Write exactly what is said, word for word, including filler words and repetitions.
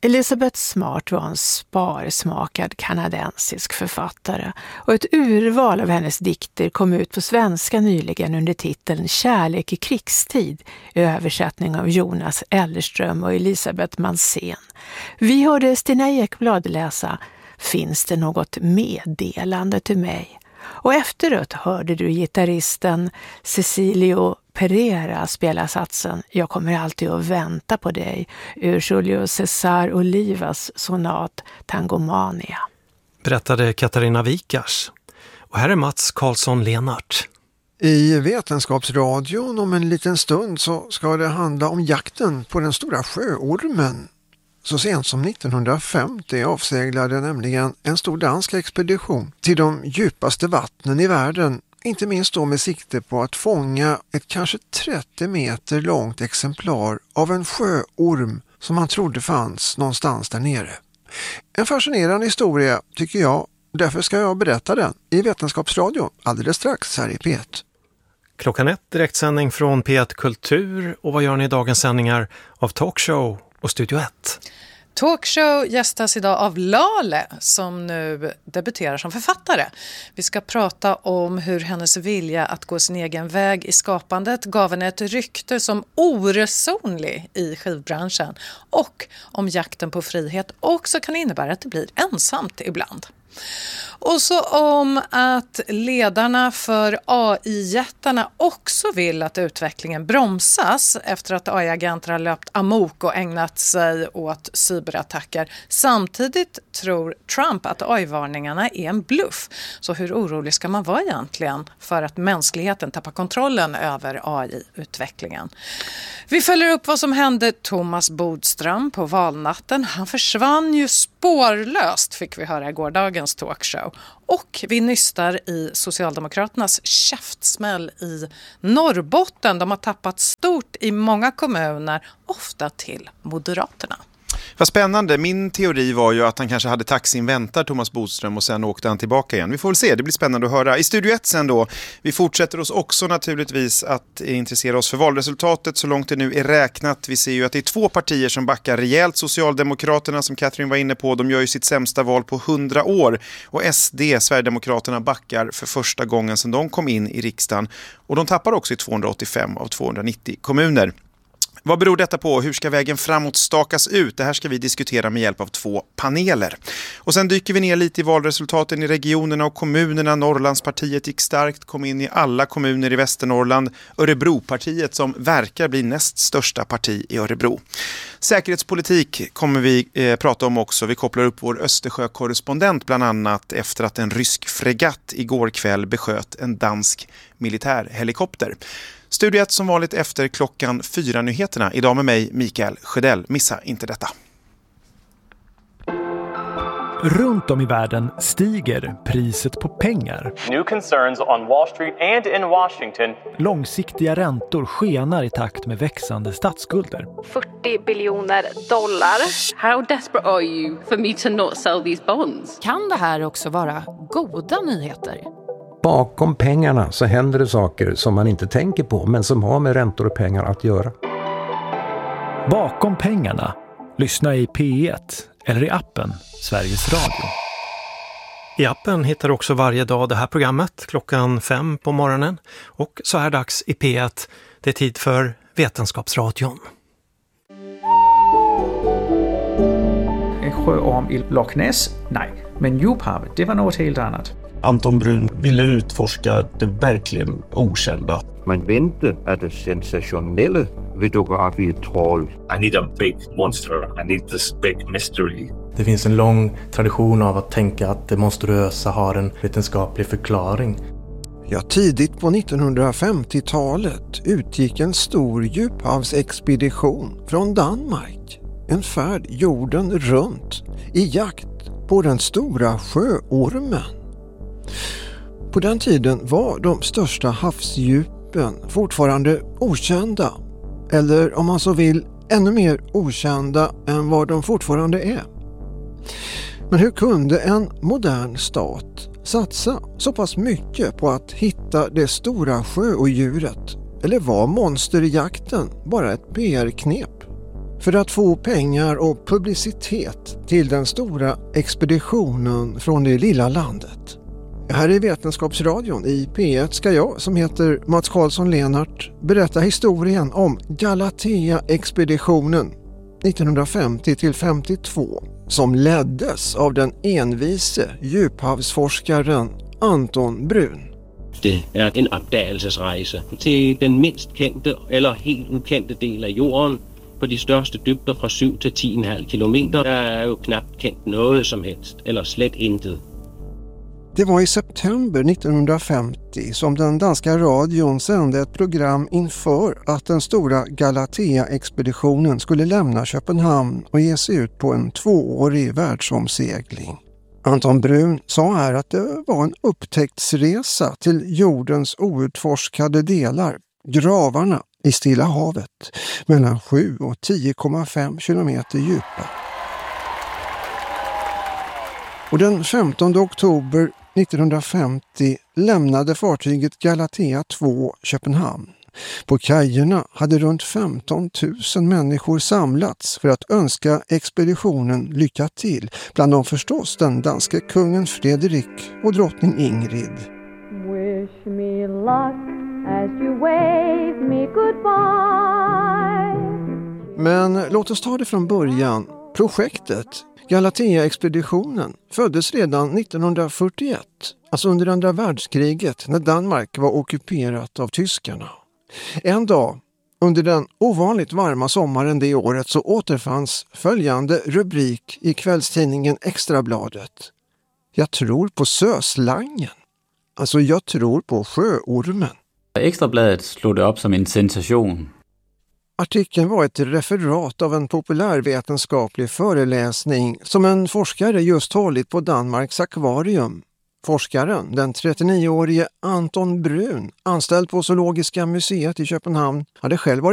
Elizabeth Smart var en sparsmakad kanadensisk författare och ett urval av hennes dikter kom ut på svenska nyligen under titeln Kärlek i krigstid i översättning av Jonas Ellerström och Elisabeth Mansén. Vi hörde Stina Ekblad läsa Finns det något meddelande till mig? Och efteråt hörde du gitarristen Cecilio Pereira spela satsen Jag kommer alltid att vänta på dig ur Julio Cesar Olivas sonat Tangomania. Berättade Katarina Wikars. Och här är Mats Karlsson-Lenart. I Vetenskapsradion om en liten stund så ska det handla om jakten på den stora sjöormen. Så sent som nittonhundrafemtio avseglade nämligen en stor dansk expedition till de djupaste vattnen i världen, inte minst då med sikte på att fånga ett kanske trettio meter långt exemplar av en sjöorm som man trodde fanns någonstans där nere. En fascinerande historia tycker jag, därför ska jag berätta den i Vetenskapsradion alldeles strax här i P ett. Klockan ett, direktsändning från P ett Kultur. Och vad gör ni i dagens sändningar av Talkshow och Studio ett? Talkshow gästas idag av Lale som nu debuterar som författare. Vi ska prata om hur hennes vilja att gå sin egen väg i skapandet gav henne ett rykte som oresonlig i skivbranschen och om jakten på frihet också kan innebära att det blir ensamt ibland. Och så om att ledarna för A I-jättarna också vill att utvecklingen bromsas efter att A I-agenter har löpt amok och ägnat sig åt cyberattacker. Samtidigt tror Trump att A I-varningarna är en bluff. Så hur orolig ska man vara egentligen för att mänskligheten tappar kontrollen över A I-utvecklingen? Vi följer upp vad som hände Thomas Bodström på valnatten. Han försvann ju spårlöst, fick vi höra i gårdagens talkshow. Och vi nystar i Socialdemokraternas käftsmäll i Norrbotten. De har tappat stort i många kommuner, ofta till Moderaterna. Vad spännande. Min teori var ju att han kanske hade taxin väntar Thomas Bodström och sen åkte han tillbaka igen. Vi får väl se, det blir spännande att höra. I Studio ett sen då, vi fortsätter oss också naturligtvis att intressera oss för valresultatet så långt det nu är räknat. Vi ser ju att det är två partier som backar rejält. Socialdemokraterna som Katrin var inne på, de gör ju sitt sämsta val på hundra år. Och S D, Sverigedemokraterna, backar för första gången sedan de kom in i riksdagen. Och de tappar också i tvåhundraåttiofem av tvåhundranittio kommuner. Vad beror detta på? Hur ska vägen framåt stakas ut? Det här ska vi diskutera med hjälp av två paneler. Och sen dyker vi ner lite i valresultaten i regionerna och kommunerna. Norrlandspartiet gick starkt, kom in i alla kommuner i Västernorrland. Örebropartiet som verkar bli näst största parti i Örebro. Säkerhetspolitik kommer vi eh, prata om också. Vi kopplar upp vår Östersjökorrespondent bland annat efter att en rysk fregatt igår kväll besköt en dansk militärhelikopter. Studio ett som vanligt efter klockan fyra nyheterna. Idag med mig Mikael Sjödell. Missa inte detta. Runt om i världen stiger priset på pengar. New concerns on Wall Street and in Washington. Långsiktiga räntor skenar i takt med växande statsskulder. fyrtio biljoner dollar. How desperate are you for me to not sell these bonds? Kan det här också vara goda nyheter? Bakom pengarna så händer det saker som man inte tänker på men som har med räntor och pengar att göra. Bakom pengarna. Lyssna i P ett eller i appen Sveriges Radio. I appen hittar du också varje dag det här programmet klockan fem på morgonen. Och så här dags i P ett. Det är tid för Vetenskapsradion. En sjöorm i Loch Ness? Nej, men djuphavet, det var något helt annat. Anton Brun ville utforska det verkligen okända. Man väntar att det sensationella vid Doggeraffi-troll. I need a big monster. I need this big mystery. Det finns en lång tradition av att tänka att det monstruösa har en vetenskaplig förklaring. Ja, tidigt på nittonhundrafemtiotalet utgick en stor djuphavsexpedition från Danmark. En färd jorden runt i jakt på den stora sjöormen. På den tiden var de största havsdjupen fortfarande okända, eller om man så vill ännu mer okända än vad de fortfarande är. Men hur kunde en modern stat satsa så pass mycket på att hitta det stora sjöodjuret? Eller var monsterjakten bara ett P R-knep? för att få pengar och publicitet till den stora expeditionen från det lilla landet. Här i Vetenskapsradion i P ett ska jag, som heter Mats Karlsson Lenart, berätta historien om Galatea-expeditionen nittonhundrafemtio till femtiotvå som leddes av den envise djuphavsforskaren Anton Brun. Det är en opdagelsesrejse till den minst kända eller helt ukända del av jorden på de största dybder från sju till tio komma fem kilometer. Det är ju knappt känt något som helst, eller slätt inte. Det var i september nittonhundrafemtio som den danska radion sände ett program inför att den stora Galatea-expeditionen skulle lämna Köpenhamn och ge sig ut på en tvåårig världsomsegling. Anton Brun sa här att det var en upptäcktsresa till jordens outforskade delar, gravarna i Stilla havet, mellan sju och tio komma fem kilometer djupa. Och den femtonde oktober nittonhundrafemtio lämnade fartyget Galatea två Köpenhamn. På kajerna hade runt femton tusen människor samlats för att önska expeditionen lycka till. Bland dem förstås den danske kungen Frederik och drottning Ingrid. Wish me luck as you wave me goodbye. Men låt oss ta det från början. Projektet Galatea-expeditionen föddes redan nittonhundrafyrtioett, alltså under andra världskriget när Danmark var ockuperat av tyskarna. En dag, under den ovanligt varma sommaren det året, så återfanns följande rubrik i kvällstidningen Extrabladet. Jag tror på söslangen. Alltså jag tror på sjöormen. Extrabladet slog det upp som en sensation. Artikeln var ett referat av en populärvetenskaplig föreläsning som en forskare just hållit på Danmarks akvarium. Forskaren, den trettionioårige Anton Brun, anställd på Zoologiska museet i Köpenhamn, hade själv varit